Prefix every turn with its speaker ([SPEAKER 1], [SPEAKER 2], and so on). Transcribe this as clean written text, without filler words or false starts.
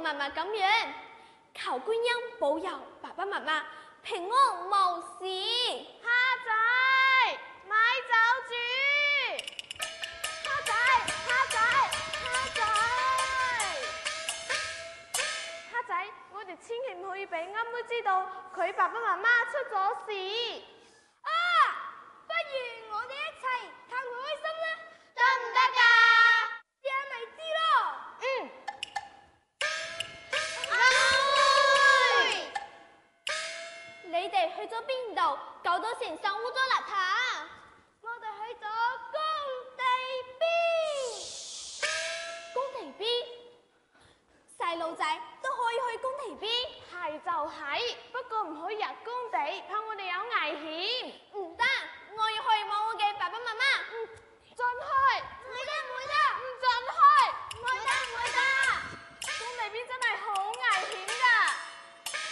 [SPEAKER 1] 媽媽咁樣，求觀音保佑爸爸媽媽平安無事。
[SPEAKER 2] 蝦仔，咪走住！蝦仔，蝦仔，蝦仔，蝦仔，我哋千祈唔可以俾啱妹知道佢爸爸媽媽出咗事。
[SPEAKER 1] 啊，不如我哋一齊氹佢開心啦，
[SPEAKER 2] 得唔得㗎？
[SPEAKER 1] 試下咪知咯。
[SPEAKER 2] 嗯。
[SPEAKER 1] 你哋去咗邊度？搞到成身污糟邋遢。
[SPEAKER 2] 我哋去咗工地邊。
[SPEAKER 1] 工地邊，細路仔都可以去工地邊。
[SPEAKER 2] 係就係，不過唔可以入工地，怕我哋有危險。
[SPEAKER 1] 唔得，我要去望我嘅爸爸媽媽。
[SPEAKER 2] 進去。
[SPEAKER 1] 唔會得，唔會得。
[SPEAKER 2] 唔進去。
[SPEAKER 1] 唔會得，唔會得。
[SPEAKER 2] 工地邊真係好